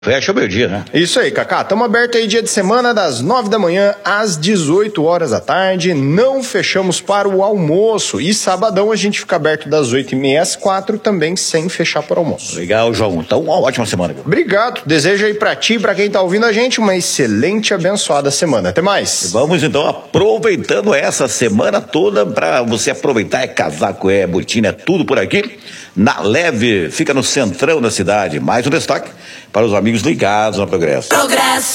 Fecha o meio-dia, né? Isso aí, Cacá. Estamos abertos aí dia de semana, das 9 da manhã às 18 horas da tarde. Não fechamos para o almoço. E sabadão a gente fica aberto das 8h30 às 4 também, sem fechar para o almoço. Legal, João. Então, uma ótima semana. Obrigado. Desejo aí para ti e para quem tá ouvindo a gente uma excelente e abençoada semana. Até mais. Vamos então aproveitando essa semana toda para você aproveitar. É casaco, é botina, é tudo por aqui. Na Leve, fica no centrão da cidade. Mais um destaque para os amigos ligados na Progresso.